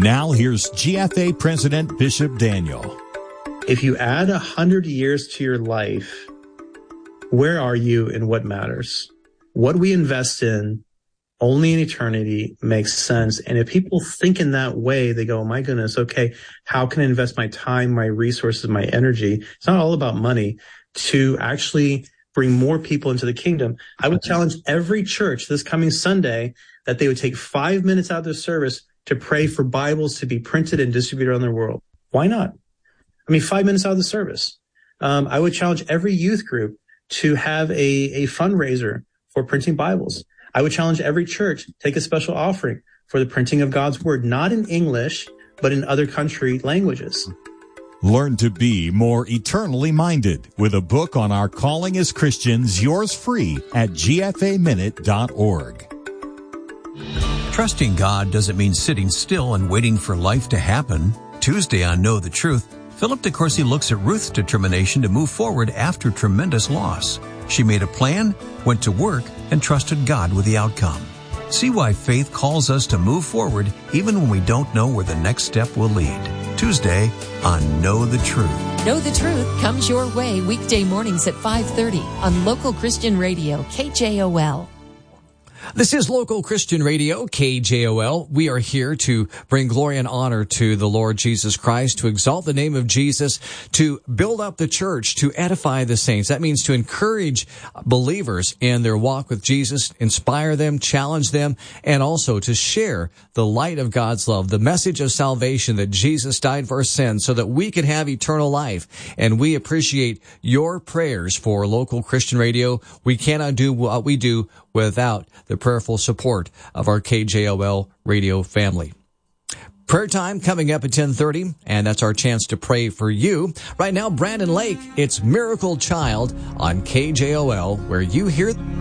Now here's GFA President Bishop Daniel. If you add 100 years to your life, where are you and what matters? What we invest in only in eternity makes sense. And if people think in that way, they go, oh my goodness, okay, how can I invest my time, my resources, my energy? It's not all about money to actually bring more people into the kingdom. I would challenge every church this coming Sunday that they would take 5 minutes out of their service to pray for Bibles to be printed and distributed around the world. Why not? 5 minutes out of the service. I would challenge every youth group to have a fundraiser for printing Bibles. I would challenge every church to take a special offering for the printing of God's Word, not in English, but in other country languages. Learn to be more eternally minded with a book on our calling as Christians, yours free at gfaminute.org. Trusting God doesn't mean sitting still and waiting for life to happen. Tuesday on Know the Truth, Philip DeCourcy looks at Ruth's determination to move forward after tremendous loss. She made a plan, went to work, and trusted God with the outcome. See why faith calls us to move forward even when we don't know where the next step will lead. Tuesday on Know the Truth. Know the Truth comes your way weekday mornings at 5:30 on Local Christian Radio, KJOL. This is Local Christian Radio, KJOL. We are here to bring glory and honor to the Lord Jesus Christ, to exalt the name of Jesus, to build up the church, to edify the saints. That means to encourage believers in their walk with Jesus, inspire them, challenge them, and also to share the light of God's love, the message of salvation that Jesus died for our sins so that we can have eternal life. And we appreciate your prayers for Local Christian Radio. We cannot do what we do without the prayerful support of our KJOL radio family. Prayer time coming up at 10:30, and that's our chance to pray for you. Right now, Brandon Lake, it's Miracle Child on KJOL, where you hear